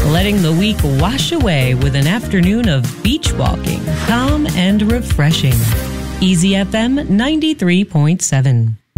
letting the week wash away with an afternoon of beach walking, calm and refreshing. Easy FM 93.7.